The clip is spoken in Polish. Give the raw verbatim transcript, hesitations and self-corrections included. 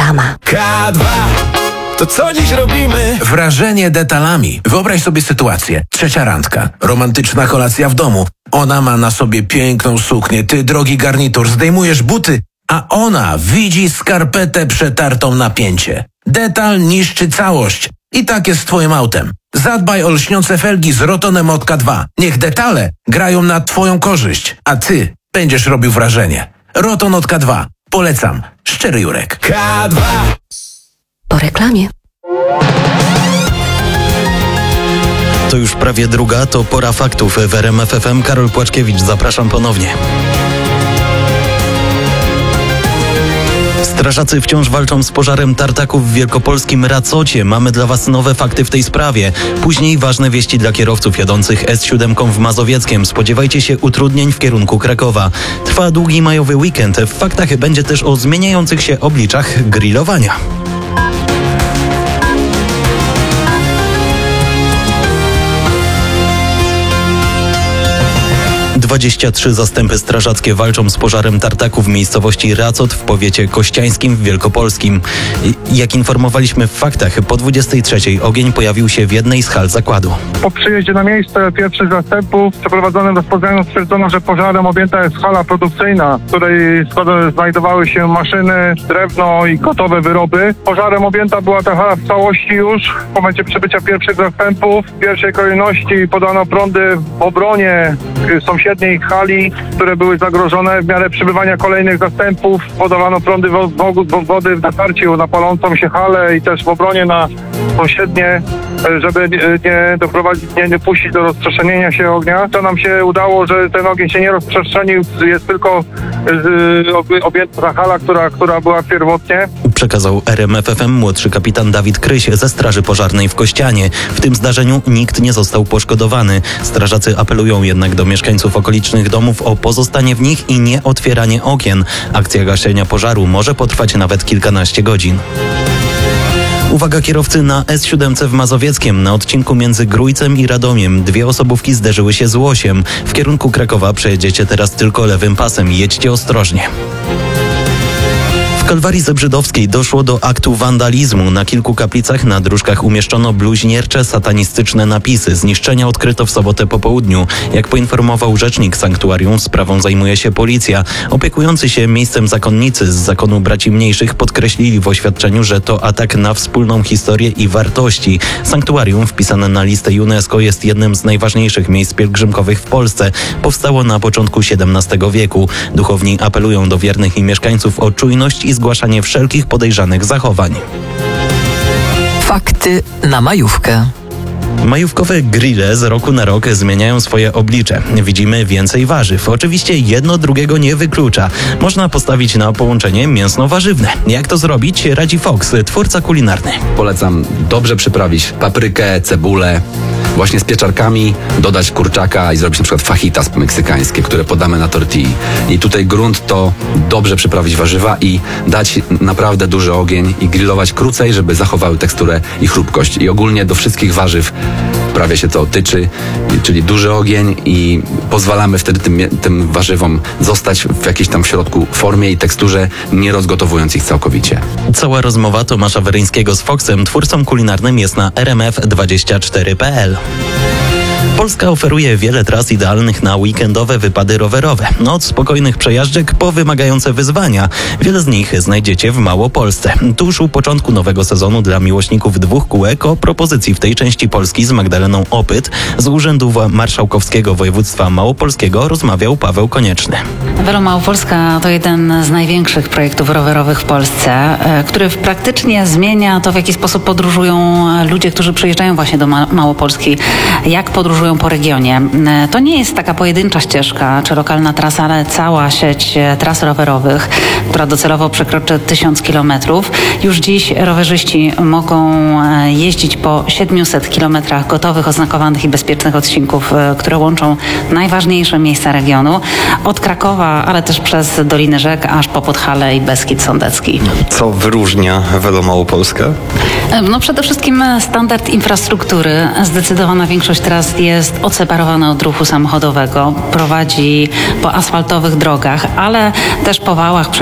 Reklama. K dwa. To co dziś robimy? Wrażenie detalami. Wyobraź sobie sytuację. Trzecia randka. Romantyczna kolacja w domu. Ona ma na sobie piękną suknię, ty drogi garnitur. Zdejmujesz buty, a ona widzi skarpetę przetartą na pięcie. Detal niszczy całość. I tak jest z twoim autem. Zadbaj o lśniące felgi z Rotonem od K dwa. Niech detale grają na twoją korzyść, a ty będziesz robił wrażenie. Roton od K dwa. Polecam. Szczery Jurek. K dwa. Po reklamie. To już prawie druga, to pora faktów w R M F F M. Karol Płaczkiewicz, zapraszam ponownie. Strażacy wciąż walczą z pożarem tartaków w wielkopolskim Racocie. Mamy dla Was nowe fakty w tej sprawie. Później ważne wieści dla kierowców jadących S siedem w Mazowieckiem. Spodziewajcie się utrudnień w kierunku Krakowa. Trwa długi majowy weekend. W faktach będzie też o zmieniających się obliczach grillowania. dwadzieścia trzy zastępy strażackie walczą z pożarem tartaków w miejscowości Racot w powiecie kościańskim w Wielkopolskim. Jak informowaliśmy w faktach, po dwudziestej trzeciej ogień pojawił się w jednej z hal zakładu. Po przyjeździe na miejsce pierwszych zastępów przeprowadzonym rozpoznaniu stwierdzono, że pożarem objęta jest hala produkcyjna, w której znajdowały się maszyny, drewno i gotowe wyroby. Pożarem objęta była ta hala w całości już. W momencie przybycia pierwszych zastępów w pierwszej kolejności podano prądy w obronie sąsiedniej hali, które były zagrożone. W miarę przybywania kolejnych zastępów podawano prądy wody w natarciu na palącą się halę i też w obronie na sąsiednie, żeby nie doprowadzić, nie, nie puścić do rozprzestrzenienia się ognia. To nam się udało, że ten ogień się nie rozprzestrzenił, jest tylko y, objęta hala, która, która była pierwotnie. Przekazał R M F F M młodszy kapitan Dawid Kryś ze Straży Pożarnej w Kościanie. W tym zdarzeniu nikt nie został poszkodowany. Strażacy apelują jednak do mieszkańców okolicznych domów o pozostanie w nich i nie otwieranie okien. Akcja gaszenia pożaru może potrwać nawet kilkanaście godzin. Uwaga kierowcy na S siedem w Mazowieckiem. Na odcinku między Grójcem i Radomiem dwie osobówki zderzyły się z łosiem. W kierunku Krakowa przejedziecie teraz tylko lewym pasem. Jedźcie ostrożnie. W Kalwarii Zebrzydowskiej doszło do aktu wandalizmu. Na kilku kaplicach na dróżkach umieszczono bluźniercze, satanistyczne napisy. Zniszczenia odkryto w sobotę po południu. Jak poinformował rzecznik sanktuarium, sprawą zajmuje się policja. Opiekujący się miejscem zakonnicy z zakonu braci mniejszych podkreślili w oświadczeniu, że to atak na wspólną historię i wartości. Sanktuarium wpisane na listę UNESCO jest jednym z najważniejszych miejsc pielgrzymkowych w Polsce. Powstało na początku siedemnastego wieku. Duchowni apelują do wiernych i mieszkańców o czujność i zgłaszanie wszelkich podejrzanych zachowań. Fakty na majówkę. Majówkowe grille z roku na rok zmieniają swoje oblicze. Widzimy więcej warzyw. Oczywiście jedno drugiego nie wyklucza. Można postawić na połączenie mięsno-warzywne. Jak to zrobić, radzi Fox, twórca kulinarny. Polecam dobrze przyprawić paprykę, cebulę, właśnie z pieczarkami, dodać kurczaka i zrobić na przykład fajitas meksykańskie, które podamy na tortilli. I tutaj grunt to dobrze przyprawić warzywa i dać naprawdę duży ogień i grillować krócej, żeby zachowały teksturę i chrupkość. I ogólnie do wszystkich warzyw prawie się to tyczy, czyli duży ogień i pozwalamy wtedy tym, tym warzywom zostać w jakiejś tam w środku formie i teksturze, nie rozgotowując ich całkowicie. Cała rozmowa Tomasza Weryńskiego z Foxem, twórcą kulinarnym, jest na r m f dwadzieścia cztery kropka p l. Polska oferuje wiele tras idealnych na weekendowe wypady rowerowe. Od spokojnych przejażdżek po wymagające wyzwania. Wiele z nich znajdziecie w Małopolsce. Tuż u początku nowego sezonu dla miłośników dwóch kółek o propozycji w tej części Polski z Magdaleną Opyt z Urzędu Marszałkowskiego Województwa Małopolskiego rozmawiał Paweł Konieczny. Velo Małopolska to jeden z największych projektów rowerowych w Polsce, który praktycznie zmienia to, w jaki sposób podróżują ludzie, którzy przyjeżdżają właśnie do Ma- Małopolski. Jak podróżują po regionie. To nie jest taka pojedyncza ścieżka czy lokalna trasa, ale cała sieć tras rowerowych, która docelowo przekroczy tysiąc kilometrów. Już dziś rowerzyści mogą jeździć po siedmiuset kilometrach gotowych, oznakowanych i bezpiecznych odcinków, które łączą najważniejsze miejsca regionu. Od Krakowa, ale też przez Doliny Rzek, aż po Podhale i Beskid Sądecki. Co wyróżnia Velo Małopolskę? No przede wszystkim standard infrastruktury. Zdecydowana większość tras jest odseparowana od ruchu samochodowego. Prowadzi po asfaltowych drogach, ale też po wałach